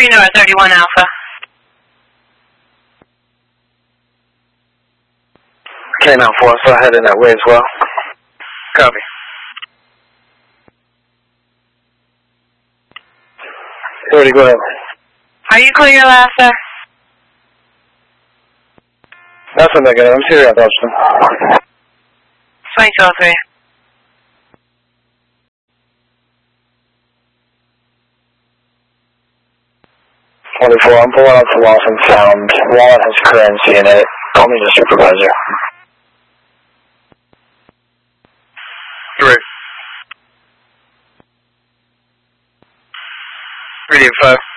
3 Nora 31 Alpha. K9 4, so heading that way as well. Copy. Ready, go ahead. Are you clear, Lassa? That's a negative. I'm serious about that. 2203. 24, I'm pulling up for lost and found. Wallet has currency in it. Call me the supervisor. 3. 3 5.